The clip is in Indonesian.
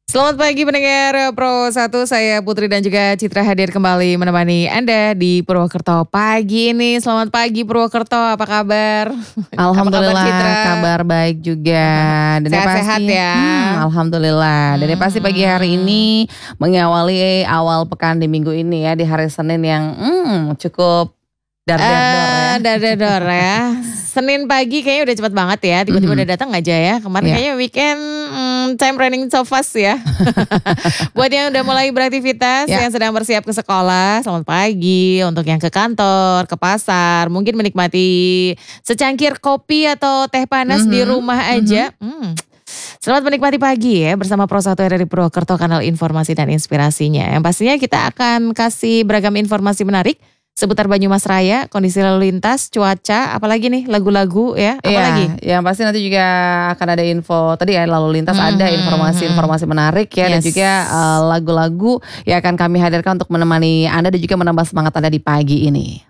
Selamat pagi pendengar Pro 1, saya Putri dan juga Citra hadir kembali menemani Anda di Purwokerto pagi ini. Selamat pagi Purwokerto, apa kabar? Alhamdulillah, apa kabar, Citra? kabar baik juga. Dan Sehat-sehat ya. Alhamdulillah. Dan pasti pagi hari ini mengawali awal pekan di minggu ini ya, di hari Senin yang cukup dar-dar ya. Senin pagi kayaknya udah cepet banget ya. Tiba-tiba udah datang aja ya. Kemarin kayaknya weekend time running so fast ya. Buat yang udah mulai beraktivitas, yang sedang bersiap ke sekolah, selamat pagi. Untuk yang ke kantor, ke pasar, mungkin menikmati secangkir kopi atau teh panas di rumah aja. Selamat menikmati pagi ya bersama Pro 1 RRI Purwokerto, kanal informasi dan inspirasinya. Yang pastinya kita akan kasih beragam informasi menarik seputar Banyumas Raya, kondisi lalu lintas, cuaca, apalagi nih lagu-lagu ya, apalagi? Yang pasti nanti juga akan ada info, tadi ya lalu lintas ada informasi-informasi menarik ya. Dan juga lagu-lagu yang akan kami hadirkan untuk menemani Anda dan juga menambah semangat Anda di pagi ini.